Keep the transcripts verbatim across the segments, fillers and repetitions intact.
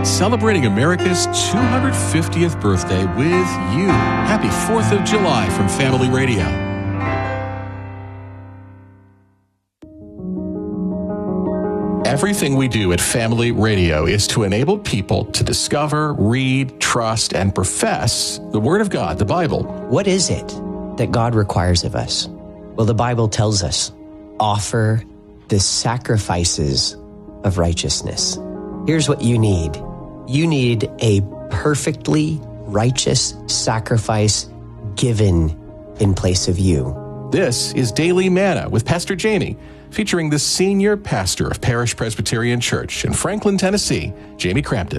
celebrating America's two hundred fiftieth birthday with you. Happy fourth of July from Family Radio. Everything we do at Family Radio is to enable people to discover, read, trust, and profess the Word of God, the Bible. What is it that God requires of us? Well, the Bible tells us, offer the sacrifices of righteousness. Here's what you need. You need a perfectly righteous sacrifice given in place of you. This is Daily Manna with Pastor Jamie, featuring the senior pastor of Parish Presbyterian Church in Franklin, Tennessee, Jamie Crampton.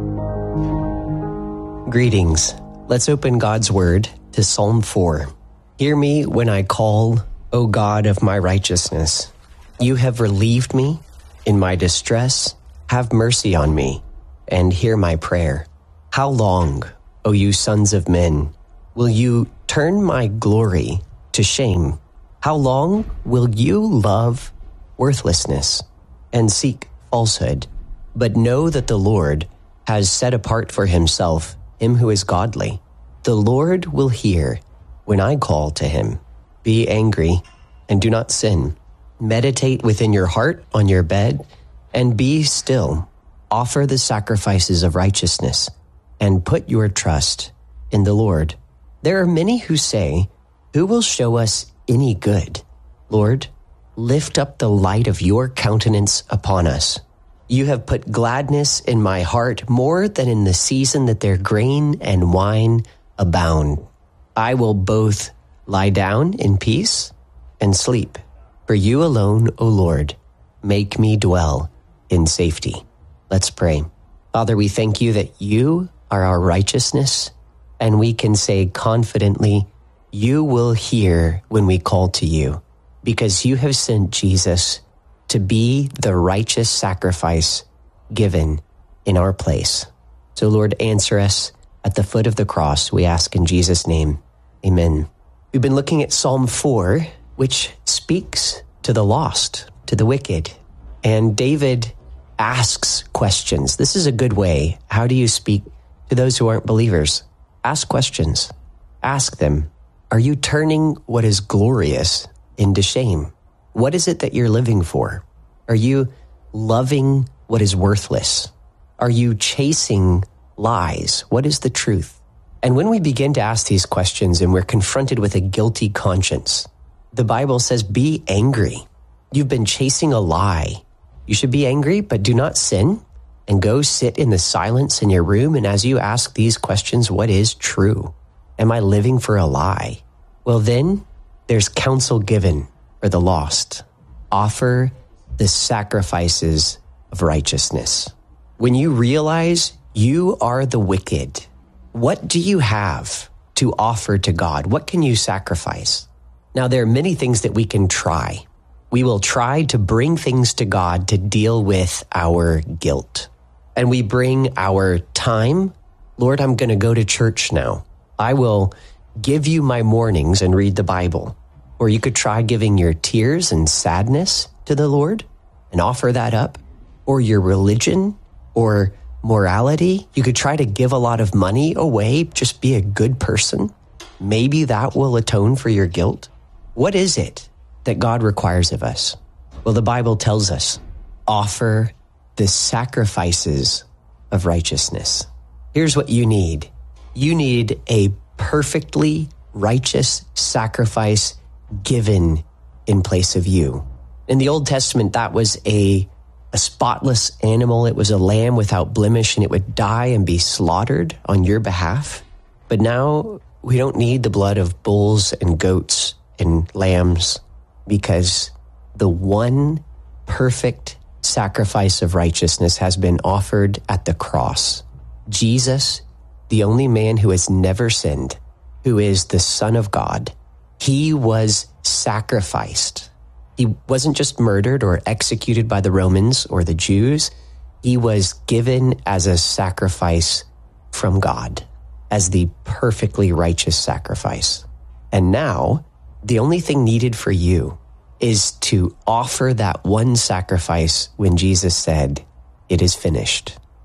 Greetings. Let's open God's Word to Psalm four. Hear me when I call, O God of my righteousness. You have relieved me in my distress. Have mercy on me and hear my prayer. How long, O you sons of men, will you turn my glory to shame? How long will you love worthlessness and seek falsehood? But know that the Lord has set apart for himself him who is godly. The Lord will hear when I call to him. Be angry and do not sin. Meditate within your heart on your bed and be still. Offer the sacrifices of righteousness and put your trust in the Lord. There are many who say, who will show us any good? Lord, lift up the light of your countenance upon us. You have put gladness in my heart more than in the season that their grain and wine abound. I will both lie down in peace and sleep. For you alone, O Lord, make me dwell in safety. Let's pray. Father, we thank you that you are our righteousness, and we can say confidently, you will hear when we call to you, because you have sent Jesus to be the righteous sacrifice given in our place. So Lord, answer us at the foot of the cross, we ask in Jesus' name. Amen. We've been looking at Psalm four, which speaks to the lost, to the wicked. And David asks questions. This is a good way. How do you speak to those who aren't believers? Ask questions. Ask them, are you turning what is glorious into shame? What is it that you're living for? Are you loving what is worthless? Are you chasing lies? What is the truth? And when we begin to ask these questions and we're confronted with a guilty conscience, the Bible says, be angry. You've been chasing a lie. You should be angry, but do not sin, and go sit in the silence in your room. And as you ask these questions, what is true? Am I living for a lie? Well, then there's counsel given for the lost. Offer the sacrifices of righteousness. When you realize you are the wicked, what do you have to offer to God? What can you sacrifice? Now, there are many things that we can try. We will try to bring things to God to deal with our guilt. And we bring our time. Lord, I'm going to go to church now. I will give you my mornings and read the Bible. Or you could try giving your tears and sadness to the Lord and offer that up. Or your religion or morality. You could try to give a lot of money away. Just be a good person. Maybe that will atone for your guilt. What is it that God requires of us? Well, the Bible tells us, offer the sacrifices of righteousness. Here's what you need. You need a perfectly righteous sacrifice given in place of you. In the Old Testament, that was a, a spotless animal. It was a lamb without blemish, and it would die and be slaughtered on your behalf. But now we don't need the blood of bulls and goats and lambs, because the one perfect sacrifice of righteousness has been offered at the cross. Jesus, the only man who has never sinned, who is the Son of God, he was sacrificed. He wasn't just murdered or executed by the Romans or the Jews. He was given as a sacrifice from God, as the perfectly righteous sacrifice. And now, the only thing needed for you is to offer that one sacrifice when Jesus said, it is finished.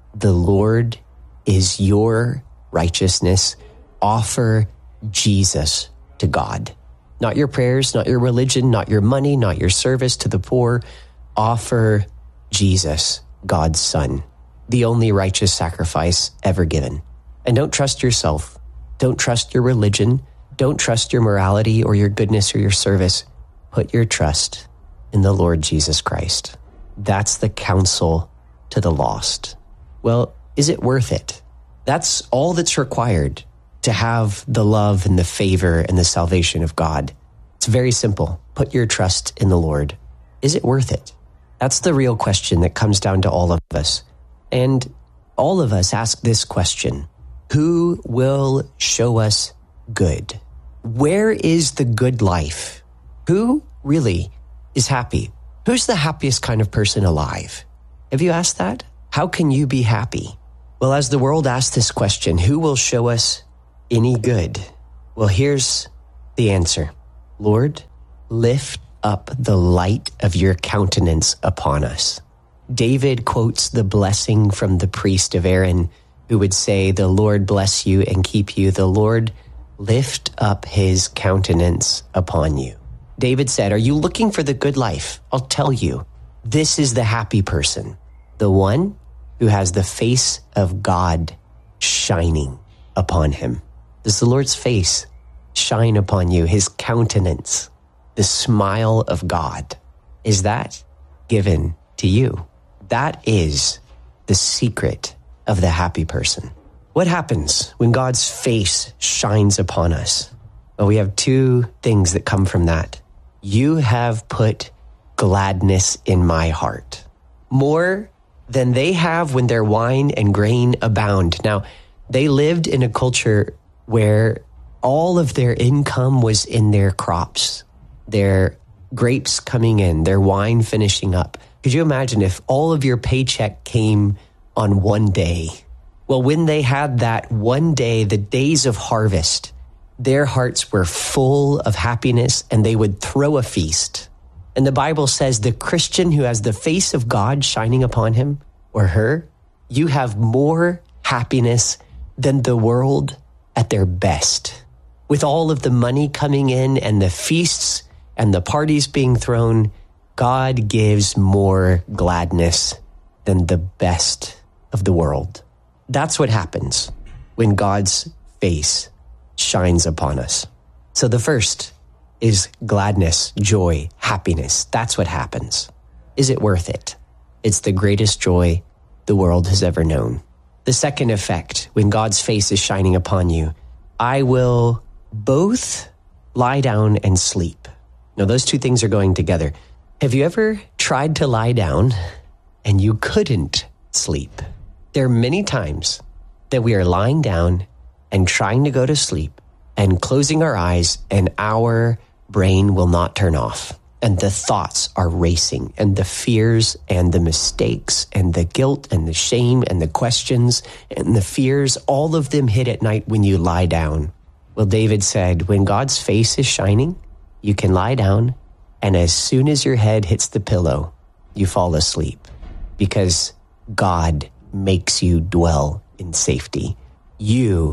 The Lord is your righteousness. Offer Jesus to God. Not your prayers, not your religion, not your money, not your service to the poor. Offer Jesus, God's Son, the only righteous sacrifice ever given. And don't trust yourself. Don't trust your religion. Don't trust your morality or your goodness or your service. Put your trust in the Lord Jesus Christ. That's the counsel to the lost. Well, is it worth it? That's all that's required to have the love and the favor and the salvation of God. It's very simple. Put your trust in the Lord. Is it worth it? That's the real question that comes down to all of us. And all of us ask this question: who will show us good? Where is the good life? Who really is happy? Who's the happiest kind of person alive? Have you asked that? How can you be happy? Well, as the world asks this question, who will show us any good? Well, here's the answer. Lord, lift up the light of your countenance upon us. David quotes the blessing from the priest of Aaron, who would say, the Lord bless you and keep you. The Lord lift up his countenance upon you. David said, are you looking for the good life? I'll tell you, this is the happy person, the one who has the face of God shining upon him. Does the Lord's face shine upon you, his countenance, the smile of God? Is that given to you? That is the secret of the happy person. What happens when God's face shines upon us? Well, we have two things that come from that. You have put gladness in my heart, more than they have when their wine and grain abound. Now, they lived in a culture where all of their income was in their crops, their grapes coming in, their wine finishing up. Could you imagine if all of your paycheck came on one day? Well, when they had that one day, the days of harvest, their hearts were full of happiness and they would throw a feast. And the Bible says the Christian who has the face of God shining upon him or her, you have more happiness than the world at their best. With all of the money coming in and the feasts and the parties being thrown, God gives more gladness than the best of the world. That's what happens when God's face shines upon us. So the first is gladness, joy, happiness. That's what happens. Is it worth it? It's the greatest joy the world has ever known. The second effect, when God's face is shining upon you, I will both lie down and sleep. Now, those two things are going together. Have you ever tried to lie down and you couldn't sleep? There are many times that we are lying down and trying to go to sleep and closing our eyes, and our brain will not turn off. And the thoughts are racing, and the fears and the mistakes and the guilt and the shame and the questions and the fears, all of them hit at night when you lie down. Well, David said, when God's face is shining, you can lie down, and as soon as your head hits the pillow, you fall asleep, because God makes you dwell in safety. You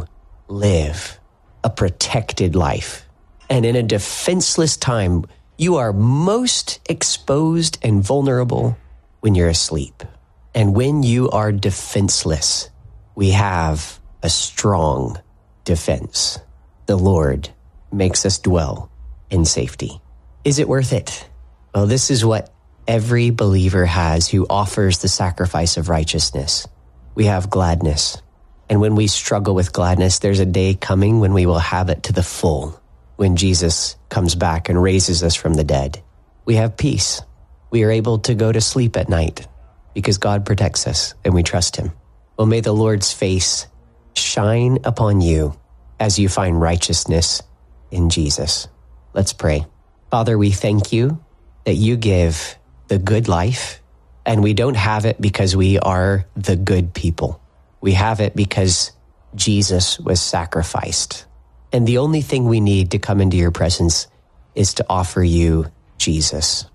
live a protected life. And in a defenseless time, you are most exposed and vulnerable when you're asleep. And when you are defenseless, we have a strong defense. The Lord makes us dwell in safety. Is it worth it? Well, this is what every believer has who offers the sacrifice of righteousness. We have gladness. And when we struggle with gladness, there's a day coming when we will have it to the full, when Jesus comes back and raises us from the dead. We have peace. We are able to go to sleep at night because God protects us and we trust him. Well, may the Lord's face shine upon you as you find righteousness in Jesus. Let's pray. Father, we thank you that you give the good life, and we don't have it because we are the good people. We have it because Jesus was sacrificed. And the only thing we need to come into your presence is to offer you Jesus.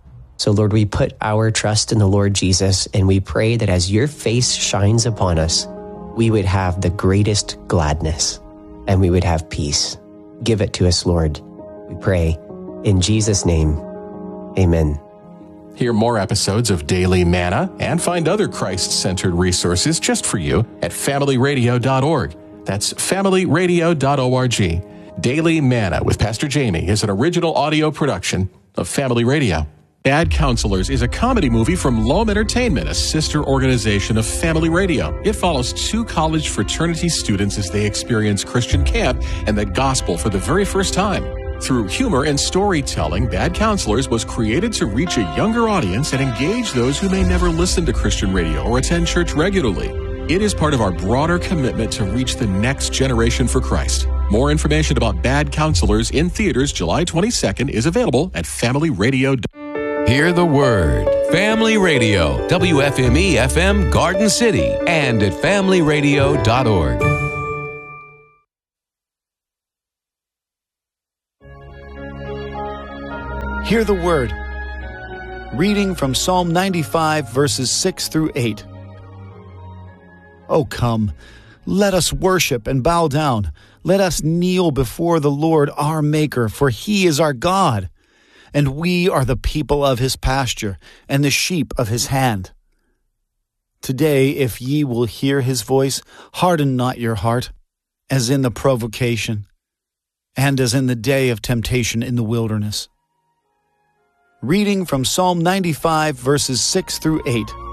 So, Lord, we put our trust in the Lord Jesus, and we pray that as your face shines upon us, we would have the greatest gladness and we would have peace. Give it to us, Lord. We pray in Jesus' name. Amen. Hear more episodes of Daily Manna and find other Christ-centered resources just for you at family radio dot org. That's family radio dot org. Daily Manna with Pastor Jamie is an original audio production of Family Radio. Bad Counselors is a comedy movie from Loam Entertainment, a sister organization of Family Radio. It follows two college fraternity students as they experience Christian camp and the gospel for the very first time. Through humor and storytelling, Bad Counselors was created to reach a younger audience and engage those who may never listen to Christian radio or attend church regularly. It is part of our broader commitment to reach the next generation for Christ. More information about Bad Counselors in theaters July twenty-second is available at family radio dot org. Hear the Word. Family Radio, W F M E F M Garden City, and at family radio dot org. Hear the Word. Reading from Psalm ninety-five, verses six through eight. O come, let us worship and bow down. Let us kneel before the Lord our Maker, for He is our God, and we are the people of His pasture, and the sheep of His hand. Today, if ye will hear His voice, harden not your heart, as in the provocation, and as in the day of temptation in the wilderness. Reading from Psalm ninety-five, verses six through eight.